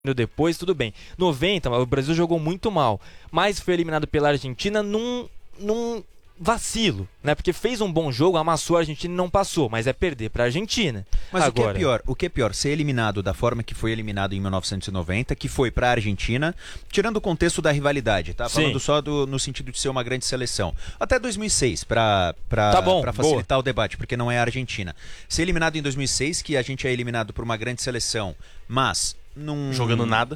depois, tudo bem. 90, o Brasil jogou muito mal, mas foi eliminado pela Argentina num vacilo, né? Porque fez um bom jogo, amassou a Argentina e não passou, mas é perder pra Argentina. Mas agora, o que é pior? Ser eliminado da forma que foi eliminado em 1990, que foi pra Argentina, tirando o contexto da rivalidade, tá? Falando só no sentido de ser uma grande seleção. Até 2006, pra facilitar o debate, porque não é a Argentina. Ser eliminado em 2006, que a gente é eliminado por uma grande seleção, mas jogando nada.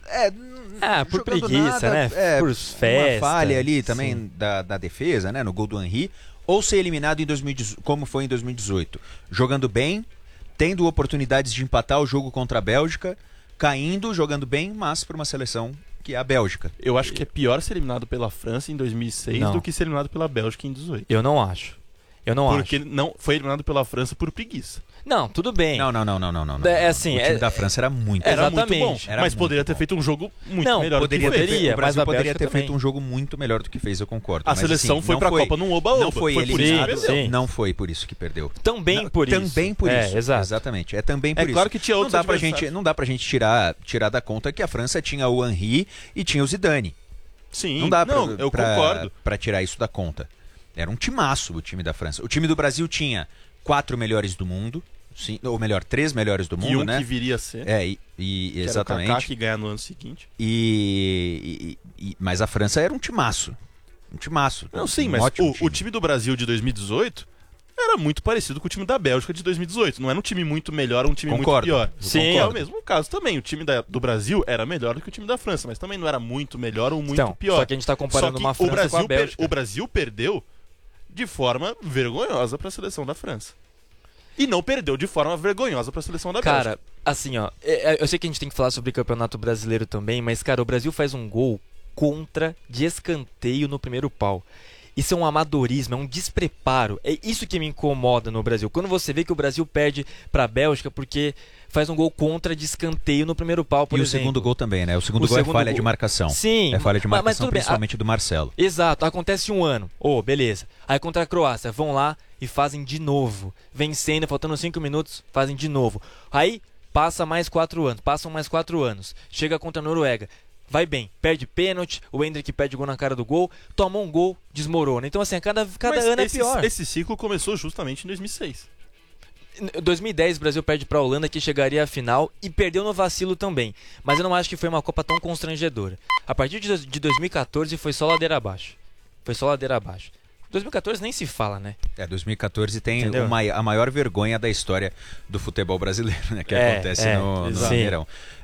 por preguiça, nada, né? Por festas. Uma falha ali também da defesa, né? No gol do Henry. Ou ser eliminado em 2018, como foi em 2018. Jogando bem, tendo oportunidades de empatar o jogo contra a Bélgica, caindo, jogando bem, mas por uma seleção que é a Bélgica. Eu acho que é pior ser eliminado pela França em 2006 do que ser eliminado pela Bélgica em 2018. Eu não acho. Porque não foi eliminado pela França por preguiça. Não, tudo bem. Não. É assim, o time da França era muito bom. Mas poderia ter feito um jogo muito melhor do que fez. O Brasil poderia ter feito um jogo muito melhor do que fez, eu concordo. A seleção foi pra Copa num oba-oba. Não foi eliminado, não foi por isso que perdeu. Também por isso. Exatamente. É também por isso. É claro que tinha outros não dá pra gente tirar da conta que a França tinha o Henry e tinha o Zidane. Sim, não dá eu concordo. Pra tirar isso da conta. Era um timaço o time da França. O time do Brasil tinha 4 melhores do mundo, ou melhor, 3 melhores do mundo, né? Que viria a ser. Exatamente. Era o Kaká que ganha no ano seguinte. Mas a França era um timaço. Não, sim, mas o time do Brasil de 2018 era muito parecido com o time da Bélgica de 2018. Não era um time muito melhor, um time muito pior. Sim, é o mesmo caso também. O time do Brasil era melhor do que o time da França, mas também não era muito melhor ou muito pior. Só que a gente tá comparando uma França com a Bélgica. O Brasil perdeu de forma vergonhosa para a seleção da França. E não perdeu de forma vergonhosa para a seleção da Bélgica. Cara, assim, ó, eu sei que a gente tem que falar sobre Campeonato Brasileiro também, mas, cara, o Brasil faz um gol contra de escanteio no primeiro pau. Isso é um amadorismo, é um despreparo. É isso que me incomoda no Brasil. Quando você vê que o Brasil perde para a Bélgica porque faz um gol contra de escanteio no primeiro pau, por exemplo. E o segundo gol também, né? O segundo gol é falha de marcação. Sim. É falha de marcação, principalmente do Marcelo. Exato. Acontece um ano. Beleza. Aí contra a Croácia, vão lá e fazem de novo. Vencendo, faltando 5 minutos, fazem de novo. Aí passam mais 4 anos. Chega contra a Noruega. Vai bem, perde pênalti, o Endrick perde gol na cara do gol, toma um gol, desmorona. Então assim, cada ano é pior. Esse ciclo começou justamente em 2006. Em 2010 o Brasil perde para a Holanda, que chegaria à final, e perdeu no vacilo também. Mas eu não acho que foi uma Copa tão constrangedora. A partir de 2014 foi só ladeira abaixo. 2014 nem se fala, né? 2014 tem a maior vergonha da história do futebol brasileiro, né? Que acontece no Mineirão.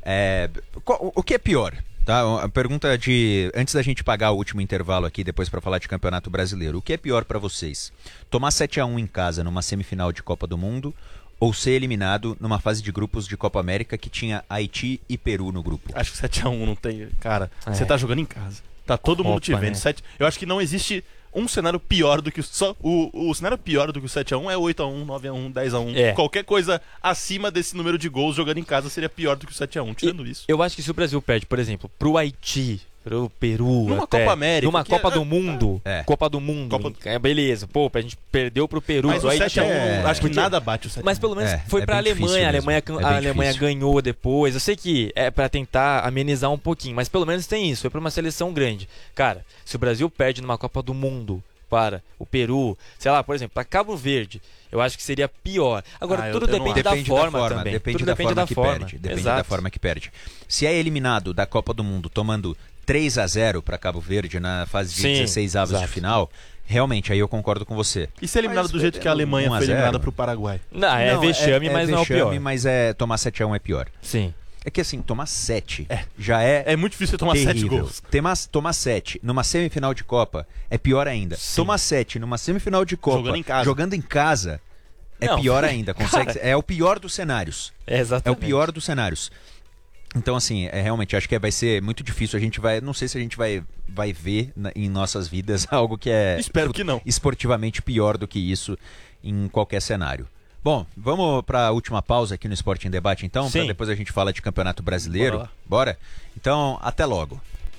O que é pior? Tá? A pergunta antes da gente pagar o último intervalo aqui, depois para falar de Campeonato Brasileiro. O que é pior para vocês? Tomar 7-1 em casa numa semifinal de Copa do Mundo ou ser eliminado numa fase de grupos de Copa América que tinha Haiti e Peru no grupo? Acho que 7-1 não tem... Cara, você tá jogando em casa. Tá todo mundo te vendo. Né? Eu acho que não existe um cenário pior do que o cenário pior do que o 7-1 é 8-1, 9-1, 10-1. Qualquer coisa acima desse número de gols jogando em casa seria pior do que o 7-1, tirando isso. Eu acho que se o Brasil perde, por exemplo, pro Haiti, pro Peru, numa Copa América, numa Copa do Mundo, Copa do Mundo, beleza, a gente perdeu pro Peru, mas o 7-1, acho que nada bate o 7-1. Mas pelo menos foi pra Alemanha, a Alemanha ganhou depois. Eu sei que é pra tentar amenizar um pouquinho, mas pelo menos tem isso, foi pra uma seleção grande. Cara, se o Brasil perde numa Copa do Mundo para o Peru, sei lá, por exemplo, para Cabo Verde, eu acho que seria pior. Agora, tudo depende da forma também. Depende da forma que perde. Depende da forma que perde. Se é eliminado da Copa do Mundo tomando 3-0 para Cabo Verde na fase de 16 avos de final, realmente, aí eu concordo com você. E ser eliminado do jeito que a Alemanha foi eliminada para o Paraguai? Não, é vexame, mas não é o pior. Mas tomar 7-1 é pior. Sim. É que assim, tomar 7 já é... É muito difícil tomar 7 gols. Tomar 7 numa semifinal de Copa é pior ainda. Sim. Tomar 7 numa semifinal de Copa jogando em casa é pior ainda. É o pior dos cenários. Exatamente. É o pior dos cenários. Então assim, realmente acho que vai ser muito difícil. Não sei se a gente vai ver em nossas vidas algo que é... Espero que não. Esportivamente pior do que isso em qualquer cenário. Bom, vamos para a última pausa aqui no Esporte em Debate, então, para depois a gente falar de Campeonato Brasileiro. Bora? Então, até logo.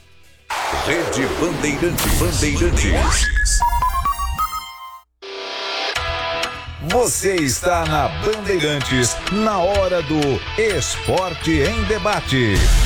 Rede Bandeirantes. Você está na Bandeirantes, na hora do Esporte em Debate.